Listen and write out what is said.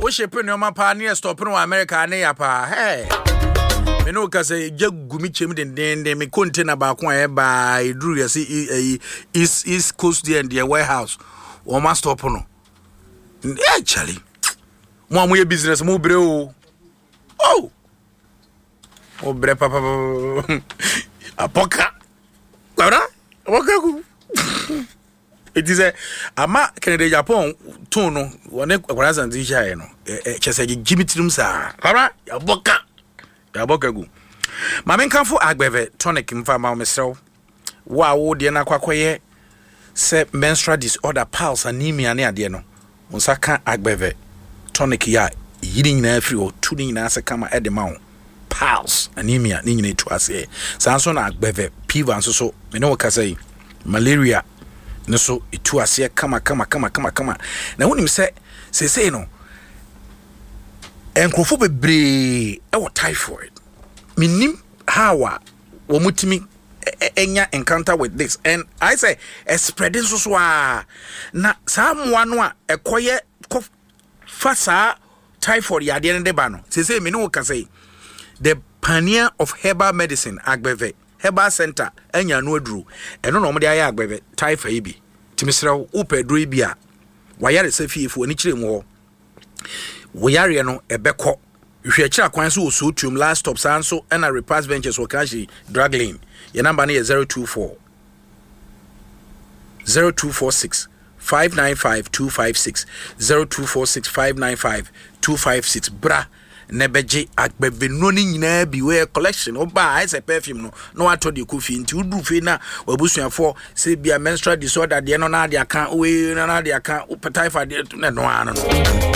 wo shepe no ma pa near stop no America na ya pa hey me no ka say jagumi chem den me container ba ko e ba idru ya see East Coast there and the warehouse o ma stop no actually mo ye business mo bre o bre papa apoka kwara apoka ku it is a ama Canada Japan tone no one kwara zanzi sha no chese gibitrum sa kwara apoka gu ma men kanfo agbeve tonic mfa ma mesrew wa wo de na kwakoye se menstrual disorder pulse anemia ne ade no unsaka agbeve tonic ya yiri nyina afri o tu nyina se kama ede ma wo pulse anemia ni nyina tu ase sanso na agbeve fever nso so me ne waka say malaria ne so itu ase kama na wonim se no enkrofo bebre e typhoid minim hawa wo mutimi enya encounter with this and I say spreading so na samoa no a ekoye fasa typhoid ya de ne ba no se me no ka say the pioneer of herbal medicine agbeve herbal center enya no aduru eno no mo de aye agbeve typhoid bi timisra wo pedro bi a wayare safiefo ani kire mo wo yare no ebekọ hwe kira kwan so so tuum last stop sanso and a repass ventures wo kashi drug lane your number na 0246 595 256 0246 595 256 bra nebeje agbebe no ni nyina bi we collection oba I say perfume no ato de kofi nti udu fe na wabusuafo se bia menstrual disorder de no na de aka we na de aka typhoid no ano no